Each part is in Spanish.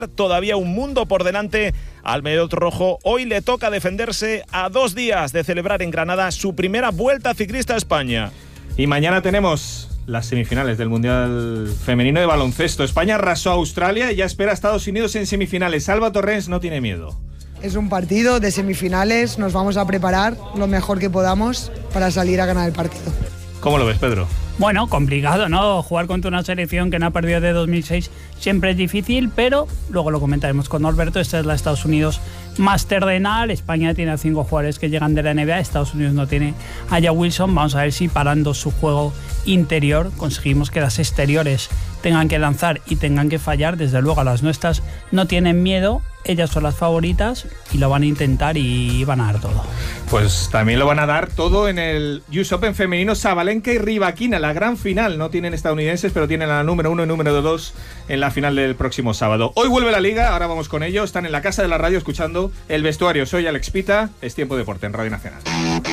Todavía un mundo por delante al Medoc Rojo. Hoy le toca defenderse a 2 días de celebrar en Granada su primera Vuelta Ciclista a España. Y mañana tenemos las semifinales del Mundial Femenino de Baloncesto. España arrasó a Australia y ya espera a Estados Unidos en semifinales. Alba Torrens no tiene miedo. Es un partido de semifinales, nos vamos a preparar lo mejor que podamos para salir a ganar el partido. ¿Cómo lo ves, Pedro? Bueno, complicado, ¿no? Jugar contra una selección que no ha perdido desde 2006 siempre es difícil, pero luego lo comentaremos con Norberto. Esta es la Estados Unidos más terrenal. España tiene a 5 jugadores que llegan de la NBA. Estados Unidos no tiene a Aya Wilson. Vamos a ver si parando su juego interior conseguimos que las exteriores tengan que lanzar y tengan que fallar. Desde luego a las nuestras no tienen miedo. Ellas son las favoritas y lo van a intentar y van a dar todo. Pues también lo van a dar todo en el US Open femenino. Sabalenka y Rybakina, la gran final. No tienen estadounidenses, pero tienen a la número 1 y número 2 en la final del próximo sábado. Hoy vuelve la Liga, ahora vamos con ellos. Están en la casa de la radio escuchando El Vestuario. Soy Alex Pita, es Tiempo Deporte en Radio Nacional.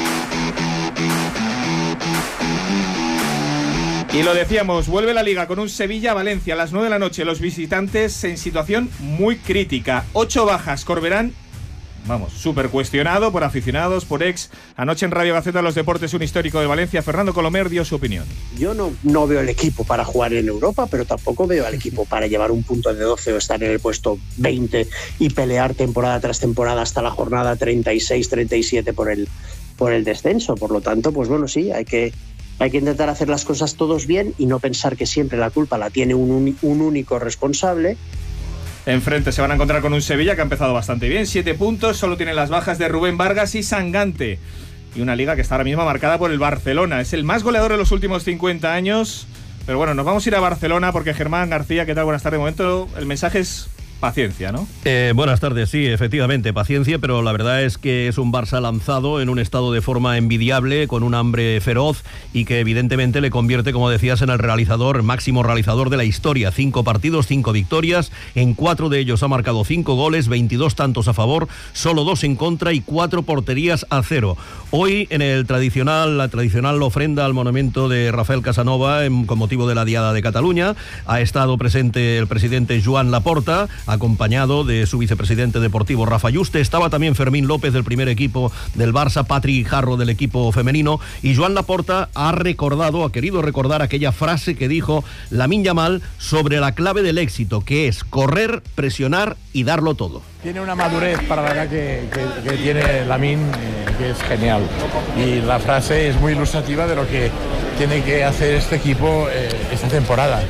Y lo decíamos, vuelve la Liga con un Sevilla-Valencia a las 9 de la noche. Los visitantes en situación muy crítica. 8 bajas. Corberán, vamos, súper cuestionado por aficionados, por ex. Anoche en Radio Gaceta de los Deportes, un histórico de Valencia, Fernando Colomer, dio su opinión. Yo no veo el equipo para jugar en Europa, pero tampoco veo al equipo para llevar un punto de 12 o estar en el puesto 20 y pelear temporada tras temporada hasta la jornada 36-37 por el descenso. Por lo tanto, pues bueno, sí, hay que intentar hacer las cosas todos bien y no pensar que siempre la culpa la tiene un único responsable. Enfrente se van a encontrar con un Sevilla que ha empezado bastante bien, 7 puntos, solo tiene las bajas de Rubén Vargas y Sangante. Y una Liga que está ahora mismo marcada por el Barcelona. Es el más goleador de los últimos 50 años. Pero bueno, nos vamos a ir a Barcelona porque Germán García, ¿qué tal? Buenas tardes. De momento el mensaje es paciencia, ¿no? Buenas tardes, sí, efectivamente, paciencia, pero la verdad es que es un Barça lanzado en un estado de forma envidiable, con un hambre feroz y que evidentemente le convierte, como decías, en el máximo realizador de la historia. 5 partidos, 5 victorias, en 4 de ellos ha marcado 5 goles, 22 tantos a favor, solo 2 en contra y 4 porterías a 0. Hoy en la tradicional ofrenda al monumento de Rafael Casanova con motivo de la Diada de Cataluña ha estado presente el presidente Joan Laporta, acompañado de su vicepresidente deportivo Rafa Yuste. Estaba también Fermín López del primer equipo del Barça, Patri Jarro del equipo femenino, y Joan Laporta ha querido recordar aquella frase que dijo Lamine Yamal sobre la clave del éxito, que es correr, presionar y darlo todo. Tiene una madurez para la edad que tiene Lamine, que es genial, y la frase es muy ilustrativa de lo que tiene que hacer este equipo esta temporada.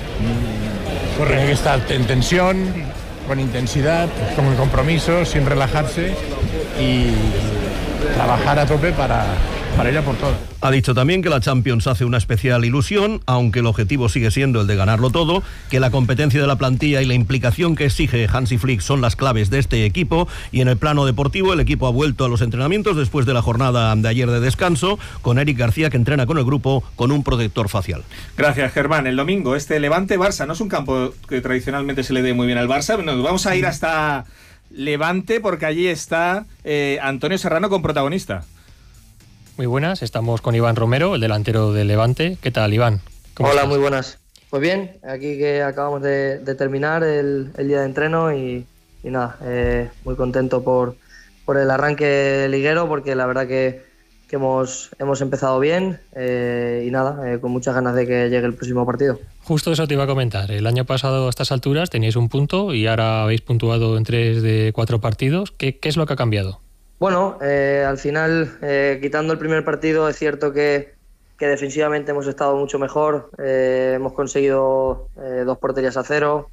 Tiene que estar en tensión, con intensidad, con compromiso, sin relajarse y trabajar a tope para ir a por todo. Ha dicho también que la Champions hace una especial ilusión, aunque el objetivo sigue siendo el de ganarlo todo, que la competencia de la plantilla y la implicación que exige Hansi Flick son las claves de este equipo, y en el plano deportivo el equipo ha vuelto a los entrenamientos después de la jornada de ayer de descanso, con Eric García, que entrena con el grupo con un protector facial. Gracias, Germán. El domingo, Levante-Barça, no es un campo que tradicionalmente se le dé muy bien al Barça. Nos vamos a ir hasta Levante porque allí está Antonio Serrano con protagonista. Muy buenas, estamos con Iván Romero, el delantero del Levante. ¿Qué tal, Iván? Hola, estás? Muy buenas. Pues bien, aquí que acabamos de terminar el día de entreno y nada, muy contento por el arranque liguero, porque la verdad que hemos empezado bien y nada, con muchas ganas de que llegue el próximo partido. Justo eso te iba a comentar. El año pasado a estas alturas teníais un punto y ahora habéis puntuado en 3 de 4 partidos. ¿Qué es lo que ha cambiado? Bueno, al final, quitando el primer partido, es cierto que defensivamente hemos estado mucho mejor, hemos conseguido 2 porterías a 0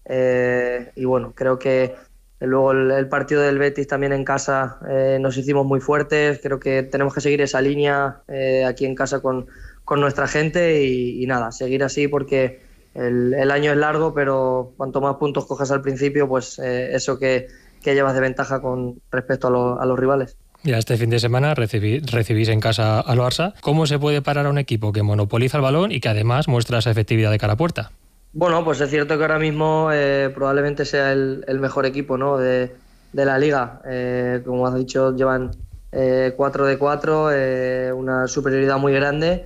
y bueno, creo que luego el partido del Betis también en casa nos hicimos muy fuertes. Creo que tenemos que seguir esa línea aquí en casa con nuestra gente y nada, seguir así porque el año es largo, pero cuanto más puntos cojas al principio, pues eso que llevas de ventaja con respecto a los rivales. Ya este fin de semana recibís en casa al Barça. ¿Cómo se puede parar a un equipo que monopoliza el balón y que además muestra esa efectividad de cara a puerta? Bueno, pues es cierto que ahora mismo probablemente sea el mejor equipo, ¿no?, de la Liga. Como has dicho, llevan 4 de 4, una superioridad muy grande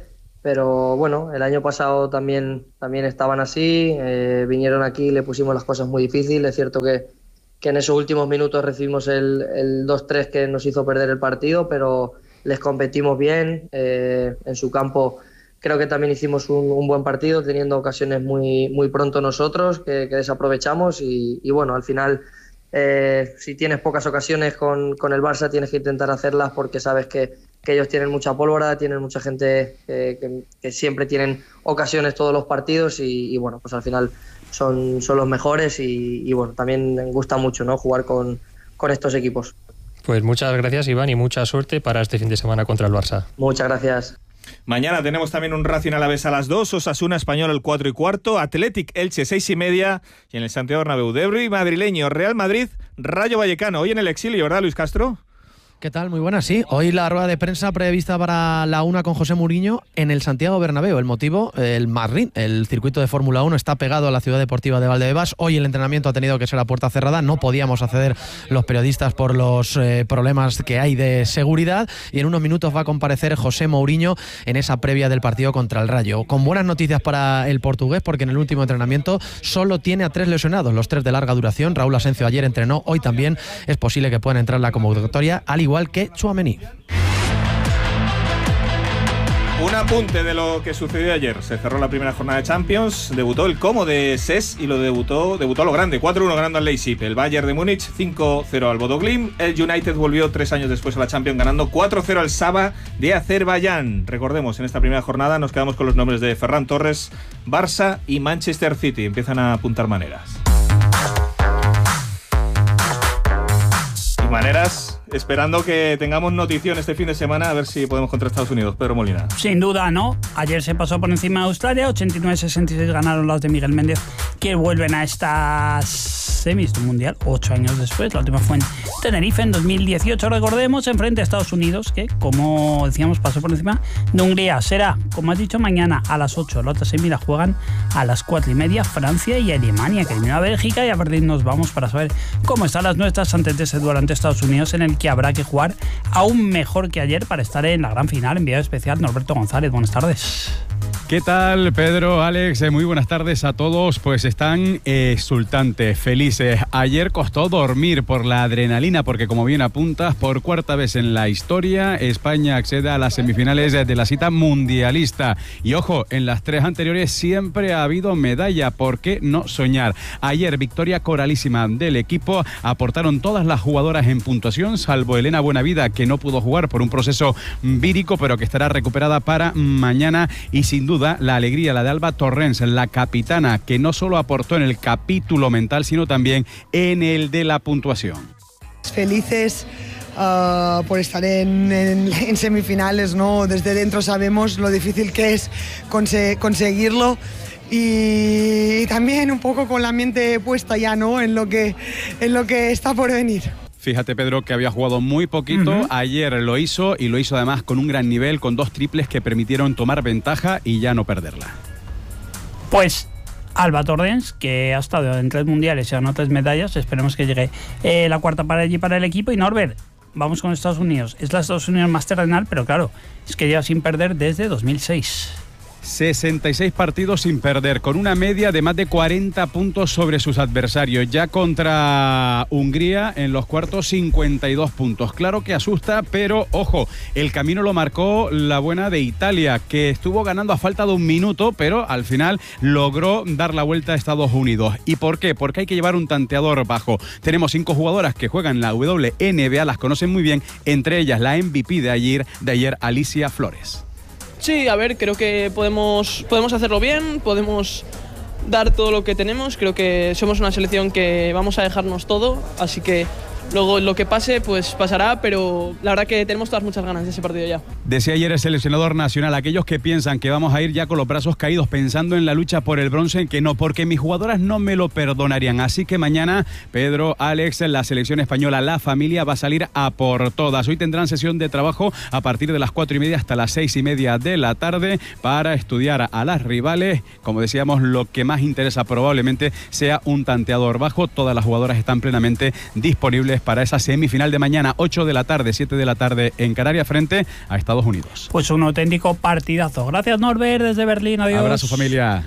pero bueno, el año pasado también estaban así, vinieron aquí, le pusimos las cosas muy difíciles. Es cierto que en esos últimos minutos recibimos el 2-3 que nos hizo perder el partido, pero les competimos bien. En su campo creo que también hicimos un buen partido, teniendo ocasiones muy pronto nosotros que desaprovechamos y bueno, al final si tienes pocas ocasiones con el Barça tienes que intentar hacerlas, porque sabes que ellos tienen mucha pólvora, tienen mucha gente que siempre tienen ocasiones todos los partidos y bueno, pues al final son los mejores y bueno, también me gusta mucho, ¿no?, jugar con estos equipos. Pues muchas gracias, Iván, y mucha suerte para este fin de semana contra el Barça. Muchas gracias. Mañana tenemos también un Racing Alavés a las 2, Osasuna Español al 4:15, Athletic Elche 6:30 y en el Santiago Bernabéu derbi madrileño, Real Madrid Rayo Vallecano. Hoy en el exilio, ¿verdad, Luis Castro? ¿Qué tal? Muy buenas, sí. Hoy la rueda de prensa prevista para la 1 con José Mourinho en el Santiago Bernabéu. El motivo, el Madrid, el circuito de Fórmula 1 está pegado a la ciudad deportiva de Valdebebas. Hoy el entrenamiento ha tenido que ser a puerta cerrada. No podíamos acceder los periodistas por los problemas que hay de seguridad. Y en unos minutos va a comparecer José Mourinho en esa previa del partido contra el Rayo. Con buenas noticias para el portugués, porque en el último entrenamiento solo tiene a 3 lesionados, los 3 de larga duración. Raúl Asencio ayer entrenó, hoy también es posible que puedan entrar en la convocatoria, al igual que Tchouaméni. Un apunte de lo que sucedió ayer. Se cerró la primera jornada de Champions, debutó el Como de SES y lo debutó a lo grande, 4-1 ganando al Leipzig. El Bayern de Múnich 5-0 al Bodo Glimt. El United volvió 3 años después a la Champions ganando 4-0 al Saba de Azerbaiyán. Recordemos, en esta primera jornada nos quedamos con los nombres de Ferran Torres, Barça y Manchester City. Empiezan a apuntar maneras. Maneras, esperando que tengamos notición este fin de semana, a ver si podemos contra Estados Unidos. Pedro Molina. Sin duda, ¿no? Ayer se pasó por encima de Australia, 89-66 ganaron los de Miguel Méndez, que vuelven a estas semis del Mundial 8 años después. La última fue en Tenerife en 2018, recordemos, enfrente a Estados Unidos, que, como decíamos, pasó por encima de Hungría. Será, como has dicho, mañana a las 8. La otra semi la juegan a las 4:30 Francia y Alemania, que eliminó a Bélgica, y a partir nos vamos para saber cómo están las nuestras antes de ese duelo ante Estados Unidos, en el que habrá que jugar aún mejor que ayer para estar en la gran final. Enviado especial Norberto González, buenas tardes. ¿Qué tal, Pedro, Alex? Muy buenas tardes a todos. Pues están exultantes, felices. Ayer costó dormir por la adrenalina, porque como bien apuntas, por cuarta vez en la historia, España accede a las semifinales de la cita mundialista. Y ojo, en las 3 anteriores siempre ha habido medalla. ¿Por qué no soñar? Ayer, victoria coralísima del equipo. Aportaron todas las jugadoras en puntuación, salvo Elena Buenavida, que no pudo jugar por un proceso vírico, pero que estará recuperada para mañana. Y sin duda, la alegría, la de Alba Torrens, la capitana, que no solo aportó en el capítulo mental, sino también en el de la puntuación. Felices por estar en semifinales, ¿no? Desde dentro sabemos lo difícil que es conseguirlo. Y también un poco con la mente puesta ya, ¿no?, en lo que está por venir. Fíjate, Pedro, que había jugado muy poquito. Ayer lo hizo, y lo hizo además con un gran nivel, con 2 triples que permitieron tomar ventaja y ya no perderla. Pues Alba Torrens, que ha estado en 3 mundiales y ganó 3 medallas, esperemos que llegue la cuarta para allí para el equipo. Y Norbert, vamos con Estados Unidos. Es la Estados Unidos más terrenal, pero claro, es que lleva sin perder desde 2006. 66 partidos sin perder, con una media de más de 40 puntos sobre sus adversarios. Ya contra Hungría en los cuartos 52 puntos. Claro que asusta, pero ojo, el camino lo marcó la buena de Italia, que estuvo ganando a falta de 1 minuto, pero al final logró dar la vuelta a Estados Unidos. ¿Y por qué? Porque hay que llevar un tanteador bajo. Tenemos 5 jugadoras que juegan la WNBA, las conocen muy bien, entre ellas la MVP de ayer Alicia Flores. Sí, a ver, creo que podemos hacerlo bien, podemos dar todo lo que tenemos. Creo que somos una selección que vamos a dejarnos todo, así que luego lo que pase, pues pasará, pero la verdad que tenemos todas muchas ganas de ese partido ya. Decía ayer el seleccionador nacional, aquellos que piensan que vamos a ir ya con los brazos caídos pensando en la lucha por el bronce, que no, porque mis jugadoras no me lo perdonarían. Así que mañana, Pedro, Alex, la selección española, la familia va a salir a por todas. Hoy tendrán sesión de trabajo a partir de las 4:30 hasta las 6:30 de la tarde para estudiar a las rivales. Como decíamos, lo que más interesa probablemente sea un tanteador bajo. Todas las jugadoras están plenamente disponibles posibles para esa semifinal de mañana, 8 de la tarde, 7 de la tarde en Canarias, frente a Estados Unidos. Pues un auténtico partidazo. Gracias, Norbert, desde Berlín. Adiós. Abrazo, familia.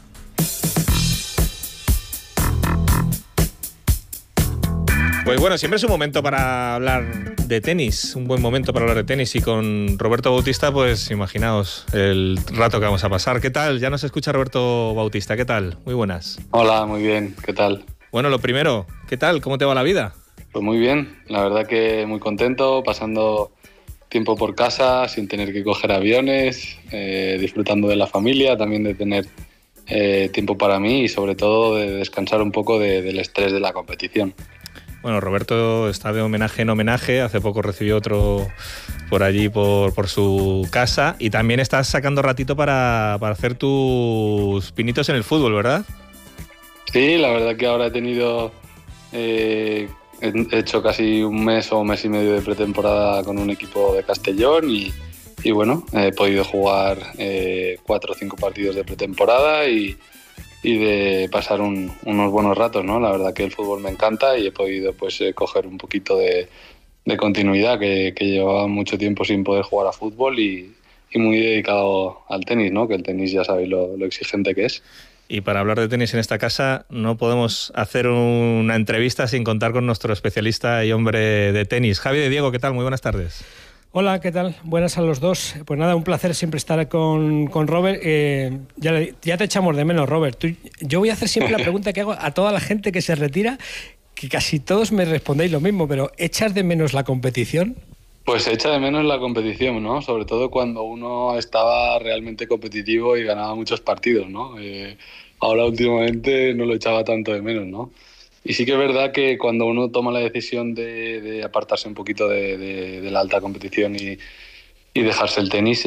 Pues bueno, siempre es un momento para hablar de tenis, un buen momento para hablar de tenis, y con Roberto Bautista, pues imaginaos el rato que vamos a pasar. ¿Qué tal? Ya nos escucha Roberto Bautista, ¿qué tal? Muy buenas. Hola, muy bien, ¿qué tal? Bueno, lo primero, ¿qué tal? ¿Cómo te va la vida? Pues muy bien, la verdad que muy contento, pasando tiempo por casa, sin tener que coger aviones, disfrutando de la familia, también de tener tiempo para mí y sobre todo de descansar un poco del estrés de la competición. Bueno, Roberto está de homenaje en homenaje, hace poco recibió otro por allí, por su casa, y también estás sacando ratito para hacer tus pinitos en el fútbol, ¿verdad? Sí, la verdad que ahora he tenido, he hecho casi un mes o mes y medio de pretemporada con un equipo de Castellón y bueno, he podido jugar 4 o 5 partidos de pretemporada y de pasar unos buenos ratos, ¿no? La verdad que el fútbol me encanta y he podido pues coger un poquito de continuidad, que llevaba mucho tiempo sin poder jugar a fútbol y muy dedicado al tenis, ¿no? Que el tenis ya sabéis lo exigente que es. Y para hablar de tenis en esta casa no podemos hacer una entrevista sin contar con nuestro especialista y hombre de tenis. Javi de Diego, ¿qué tal? Muy buenas tardes. Hola, ¿qué tal? Buenas a los dos. Pues nada, un placer siempre estar con Robert. Ya te echamos de menos, Robert. Yo voy a hacer siempre la pregunta que hago a toda la gente que se retira, que casi todos me respondéis lo mismo, pero ¿echas de menos la competición? Pues se echa de menos la competición, ¿no? Sobre todo cuando uno estaba realmente competitivo y ganaba muchos partidos, ¿no? Ahora últimamente no lo echaba tanto de menos, ¿no? Y sí que es verdad que cuando uno toma la decisión de apartarse un poquito de la alta competición y dejarse el tenis,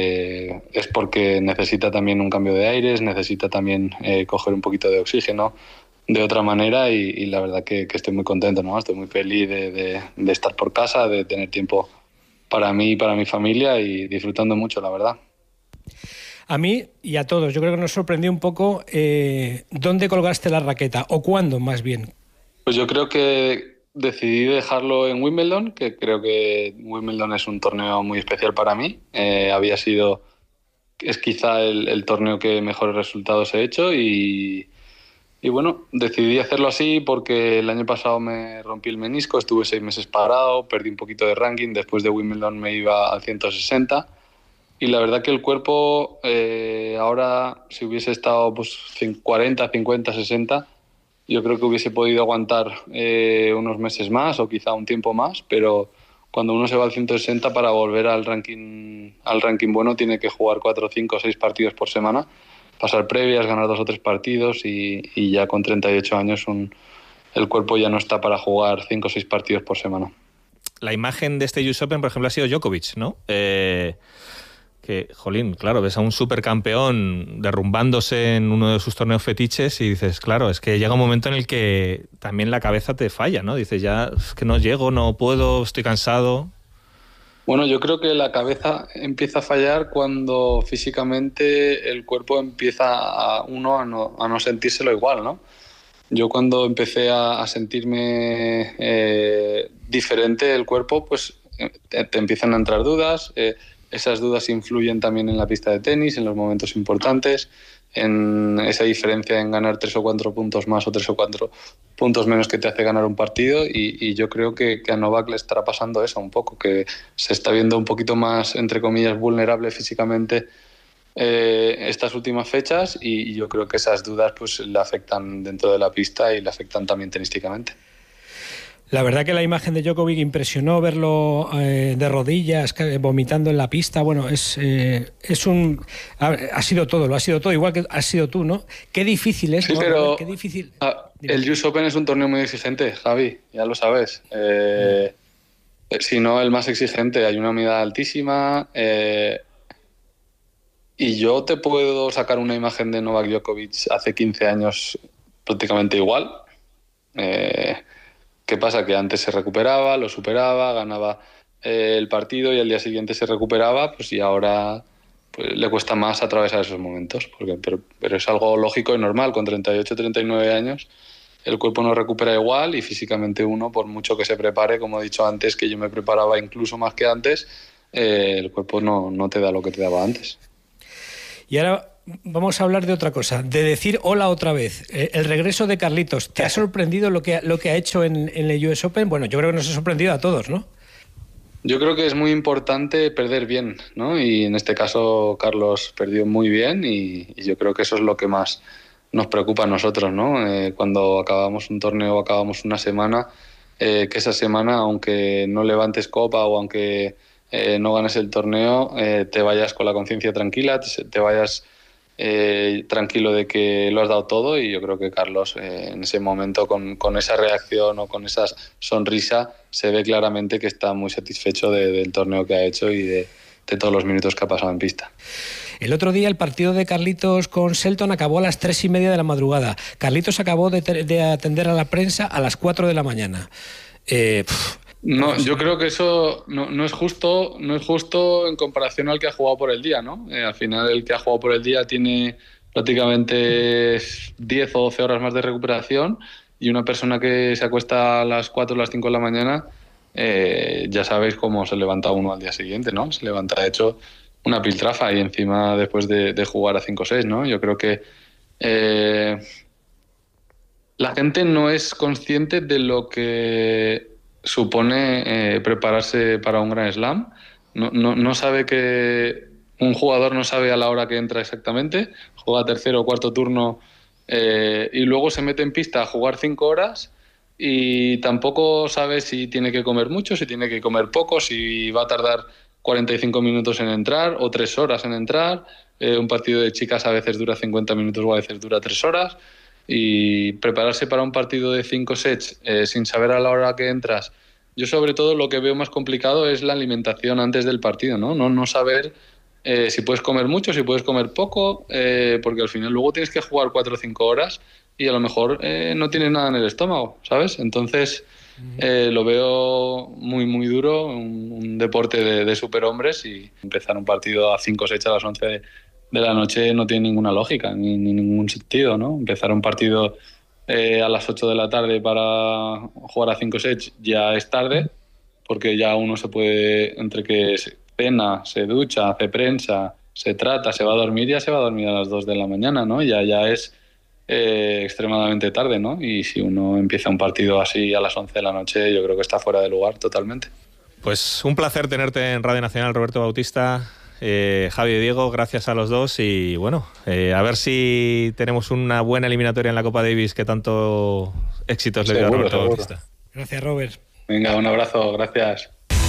es porque necesita también un cambio de aires, necesita también coger un poquito de oxígeno de otra manera y la verdad que estoy muy contento, ¿no? Estoy muy feliz de estar por casa, de tener tiempo para mí y para mi familia y disfrutando mucho, la verdad. A mí y a todos, yo creo que nos sorprendió un poco dónde colgaste la raqueta, o cuándo más bien. Pues yo creo que decidí dejarlo en Wimbledon, que creo que Wimbledon es un torneo muy especial para mí. Es quizá el torneo que mejores resultados he hecho y bueno, decidí hacerlo así porque el año pasado me rompí el menisco, estuve 6 meses parado, perdí un poquito de ranking, después de Wimbledon me iba al 160. Y la verdad que el cuerpo ahora, si hubiese estado pues 40, 50, 60, yo creo que hubiese podido aguantar unos meses más o quizá un tiempo más, pero cuando uno se va al 160 para volver al ranking bueno tiene que jugar 4, 5, 6 partidos por semana, pasar previas, ganar 2 o 3 partidos y ya con 38 años el cuerpo ya no está para jugar 5 o 6 partidos por semana. La imagen de este US Open, por ejemplo, ha sido Djokovic, ¿no? Que, jolín, claro, ves a un supercampeón derrumbándose en uno de sus torneos fetiches y dices, claro, es que llega un momento en el que también la cabeza te falla, ¿no? Dices, ya, es que no llego, no puedo, estoy cansado. Bueno, yo creo que la cabeza empieza a fallar cuando físicamente el cuerpo empieza a no sentírselo igual, ¿no? Yo cuando empecé a sentirme diferente el cuerpo, pues te empiezan a entrar dudas. Esas dudas influyen también en la pista de tenis, en los momentos importantes, en esa diferencia en ganar 3 o 4 puntos más o 3 o 4 puntos menos que te hace ganar un partido y yo creo que a Novak le estará pasando eso un poco, que se está viendo un poquito más, entre comillas, vulnerable físicamente estas últimas fechas y yo creo que esas dudas pues le afectan dentro de la pista y le afectan también tenísticamente. La verdad que la imagen de Djokovic impresionó verlo de rodillas, vomitando en la pista. Bueno, ha sido todo, lo ha sido todo, igual que has sido tú, ¿no? Qué difícil es, sí, ¿no? Pero qué difícil. El US Open es un torneo muy exigente, Javi, ya lo sabes. Si no, el más exigente. Hay una humedad altísima y yo te puedo sacar una imagen de Novak Djokovic hace 15 años prácticamente igual. ¿Qué pasa? Que antes se recuperaba, lo superaba, ganaba el partido y al día siguiente se recuperaba, pues y ahora pues, le cuesta más atravesar esos momentos. Pero es algo lógico y normal, con 38, 39 años el cuerpo no recupera igual y físicamente uno, por mucho que se prepare, como he dicho antes, que yo me preparaba incluso más que antes, el cuerpo no te da lo que te daba antes. Y ahora vamos a hablar de otra cosa, de decir hola otra vez. El regreso de Carlitos, ¿te ha sorprendido lo que ha hecho en el US Open? Bueno, yo creo que nos ha sorprendido a todos, ¿no? Yo creo que es muy importante perder bien, ¿no? Y en este caso Carlos perdió muy bien y yo creo que eso es lo que más nos preocupa a nosotros, ¿no? Cuando acabamos un torneo o acabamos una semana, que esa semana, aunque no levantes copa o aunque no ganes el torneo, te vayas con la conciencia tranquila, te vayas tranquilo de que lo has dado todo, y yo creo que Carlos en ese momento con esa reacción o con esa sonrisa se ve claramente que está muy satisfecho del torneo que ha hecho y de todos los minutos que ha pasado en pista. El otro día el partido de Carlitos con Shelton acabó a las 3:30 de la madrugada. Carlitos acabó de atender a la prensa a las 4 de la mañana. No, yo creo que eso no es justo en comparación al que ha jugado por el día, ¿no? Al final el que ha jugado por el día tiene prácticamente 10 o 12 horas más de recuperación, y una persona que se acuesta a las 4 o las 5 de la mañana, ya sabéis cómo se levanta uno al día siguiente, ¿no? Se levanta hecho una piltrafa y encima después de jugar a 5-6, ¿no? Yo creo que la gente no es consciente de lo que supone prepararse para un Grand Slam. No sabe que un jugador no sabe a la hora que entra exactamente, juega tercero o cuarto turno y luego se mete en pista a jugar 5 horas y tampoco sabe si tiene que comer mucho, si tiene que comer poco, si va a tardar 45 minutos en entrar o 3 horas en entrar. Un partido de chicas a veces dura 50 minutos o a veces dura 3 horas. Y prepararse para un partido de 5 sets sin saber a la hora que entras, yo sobre todo lo que veo más complicado es la alimentación antes del partido, no saber si puedes comer mucho, si puedes comer poco, porque al final luego tienes que jugar 4 o 5 horas y a lo mejor no tienes nada en el estómago, ¿sabes? Entonces lo veo muy muy duro, un deporte de superhombres, y empezar un partido a 5 sets a las 11 de la noche no tiene ninguna lógica ni ningún sentido, ¿no? Empezar un partido a las 8 de la tarde para jugar a 5 sets ya es tarde, porque ya uno se puede, entre que cena, se ducha, hace prensa, se trata, se va a dormir, ya se va a dormir a las 2 de la mañana, ¿no? Ya es extremadamente tarde, ¿no? Y si uno empieza un partido así a las 11 de la noche, yo creo que está fuera de lugar totalmente. Pues un placer tenerte en Radio Nacional, Roberto Bautista. Javi y Diego, gracias a los dos, y bueno, a ver si tenemos una buena eliminatoria en la Copa Davis que tanto éxitos le dio a Roberto Bautista. Gracias, Robert. Venga, un abrazo, gracias.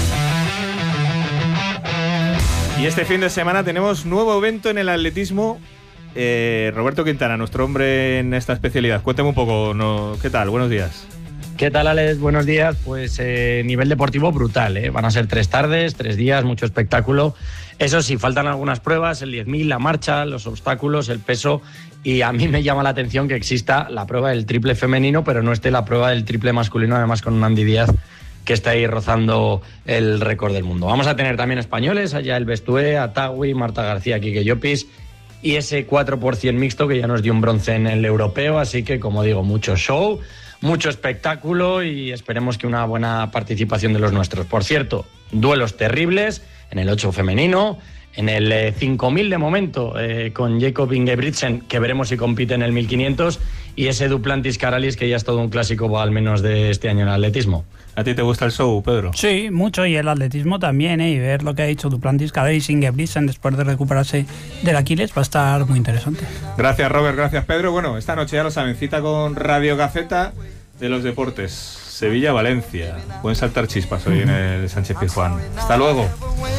Y este fin de semana tenemos nuevo evento en el atletismo. Roberto Quintana, nuestro hombre en esta especialidad. Cuéntame un poco, ¿no? ¿Qué tal? Buenos días. ¿Qué tal, Alex? Buenos días. Pues nivel deportivo brutal, ¿eh? Van a ser 3 tardes, 3 días, mucho espectáculo. Eso sí, faltan algunas pruebas, el 10.000, la marcha, los obstáculos, el peso, y a mí me llama la atención que exista la prueba del triple femenino, pero no esté la prueba del triple masculino, además con un Andy Díaz que está ahí rozando el récord del mundo. Vamos a tener también españoles, allá el Bestué, Atagui, Marta García, Quique Llopis, y ese 4x100 mixto que ya nos dio un bronce en el europeo, así que, como digo, mucho show, mucho espectáculo, y esperemos que una buena participación de los nuestros. Por cierto, duelos terribles en el 8 femenino, en el 5.000 de momento, con Jacob Ingebrigtsen, que veremos si compite en el 1.500, y ese Duplantis Caralis, que ya es todo un clásico, al menos de este año en el atletismo. ¿A ti te gusta el show, Pedro? Sí, mucho, y el atletismo también, y ver lo que ha dicho Duplantis Caralis y Ingebrigtsen después de recuperarse del Aquiles va a estar muy interesante. Gracias, Robert, gracias, Pedro. Bueno, esta noche ya lo saben, cita con Radio Gaceta de los Deportes. Sevilla-Valencia. Pueden saltar chispas hoy en el Sánchez Pizjuán. Hasta luego.